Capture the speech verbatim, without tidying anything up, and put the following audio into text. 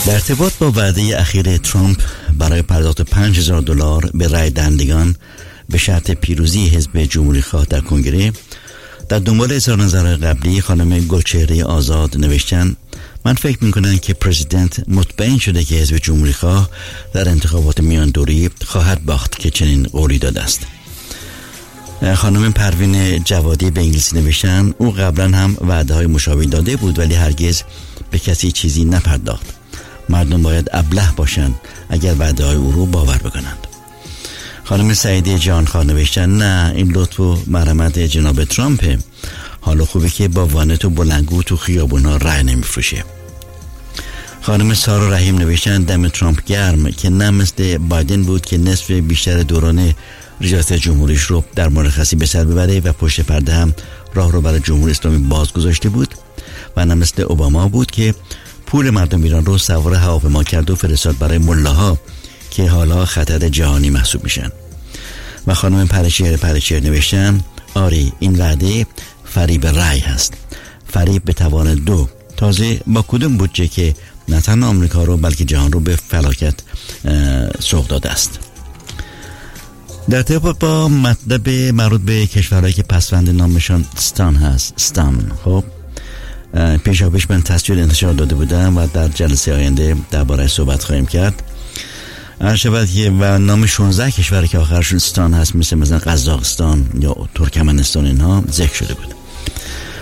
در ارتباط با وعده اخیر ترامپ برای پرداخت پنج هزار دلار به رای دهندگان به شرط پیروزی حزب جمهوری خواه در کنگره، در دنبال اظهار نظرهای قبلی خانم گلچهره آزاد نوشتن: من فکر میکنم که پرزیدنت مطمئن شده که حزب جمهوری خواه در انتخابات میان دوری خواهد باخت که چنین قولی داده است. خانم پروین جوادی به انگلیسی نوشتن: او قبلا هم وعده های مشابهی داده بود ولی هرگز به کسی چیزی نپرداخت. مردم باید ابله باشند اگر وعده های او رو باور بکنند. خانم سعیده جهانخواه نوشتن: نه، این لطف و مرحمت جناب ترامپ. حالا خوبه که با وانت و بلنگو تو خیابونا رای نمیفروشه. خانم سارا رحیم نوشتن: دم ترامپ گرم که نه مثل بایدن بود که نصف بیشتر دوران ریاست جمهوریش رو در مرخصی به سر ببره و پشت پرده هم راه رو برای جمهوری اسلامی باز گذاشته بود، و نه مثل اوباما بود که پول مردم ایران رو سوار هواپیما کرد و فرستاد برای ملاها که حالا خطر جهانی محسوب میشن. و خانم پرشیر پرشیر نوشتن: آری، این وعده فریب رای هست، فریب به توان دو. تازه با کدوم بودجه که نه تنها آمریکا رو بلکه جهان رو به فلاکت سوق داده است. در ارتباط با مطلب مربوط به کشورهایی که پسوند نامشان استان هست، استان، خب پیشاپیش من تصویر انتشار داده بودم و در جلسه آینده درباره صحبت خواهیم کرد. هر شود که و نام شانزده کشور که آخرشون استان هست، مثل مثلا قزاقستان یا ترکمنستان، اینها ذکر شده بود.